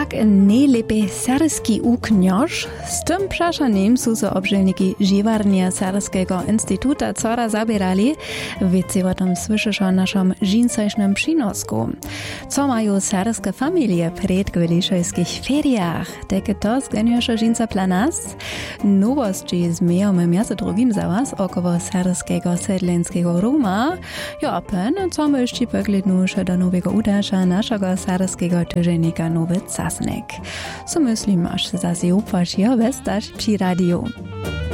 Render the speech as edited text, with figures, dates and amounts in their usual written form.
Jak najlepiej serbski uknioż, z tym praszanym są se obżelniki Živarnia Serbskiego Instytuta cora zabierali, wiecie o tym słyszysz o naszym żeńsajsznym przynosku. Co mają serbskie familie przed gwiliszojskich feriach? Takie to zganiusze żeńca dla nas? Nowości zmiejamy między drugim za was około serbskiego sedlenskiego Roma. Ja, pen, co my jeszcze poglądnusze do nowego udasza naszego serbskiego tyżennika Nowy Casnek. So myślim, aż zase upatrz, ja westasz przy radiu.